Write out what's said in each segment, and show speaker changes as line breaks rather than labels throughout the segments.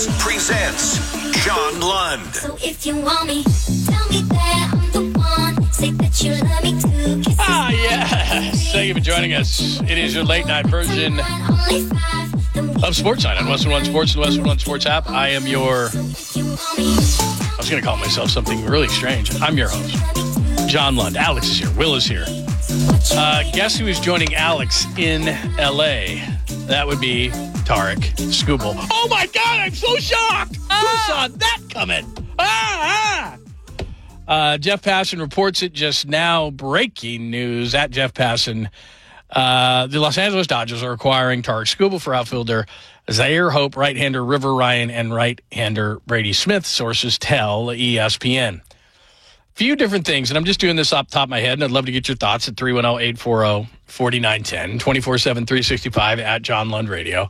Sports presents John Lund.
So if you want me, tell me that I'm the one. Say that you love me too.
Yes. Thank you for joining us. It is your late night version of Sports Night on Western One Sports and the Western One Sports app. I am your... I was going to call myself something really strange. I'm your host, John Lund. Alex is here. Will is here. Guess who is joining Alex in L.A.? That would be Tarek Skubal. Oh, my God, I'm so shocked. Who saw that coming? Jeff Passan reports it just now. Breaking news at Jeff Passan. The Los Angeles Dodgers are acquiring Tarek Skubal for outfielder Zaire Hope, right-hander River Ryan, and right-hander Brady Smith, sources tell ESPN. Few different things, and I'm just doing this off the top of my head, and I'd love to get your thoughts at 310-840-4910, 24/7, 365 at John Lund Radio.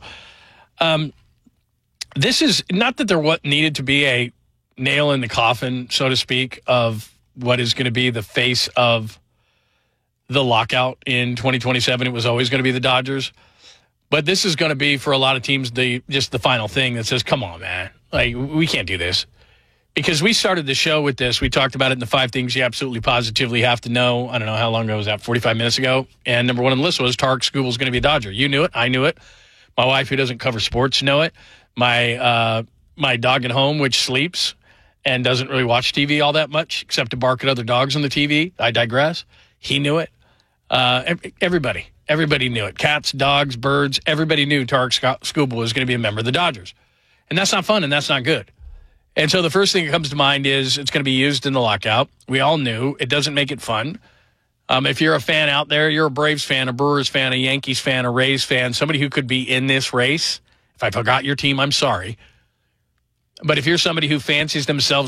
This is not that there needed to be a nail in the coffin, so to speak, of what is going to be the face of the lockout in 2027. It was always going to be the Dodgers. But this is going to be, for a lot of teams, the final thing that says, come on, man. Like, we can't do this. Because we started the show with this. We talked about it in the 5 things you absolutely positively have to know. I don't know how long ago was that, 45 minutes ago. And number one on the list was Tarek Skubal is going to be a Dodger. You knew it. I knew it. My wife, who doesn't cover sports, know it. My dog at home, which sleeps and doesn't really watch TV all that much, except to bark at other dogs on the TV. I digress. He knew it. Everybody knew it. Cats, dogs, birds, everybody knew Tarek Skubal was going to be a member of the Dodgers. And that's not fun, and that's not good. And so the first thing that comes to mind is it's going to be used in the lockout. We all knew. It doesn't make it fun. If you're a fan out there, you're a Braves fan, a Brewers fan, a Yankees fan, a Rays fan, somebody who could be in this race. If I forgot your team, I'm sorry. But if you're somebody who fancies themselves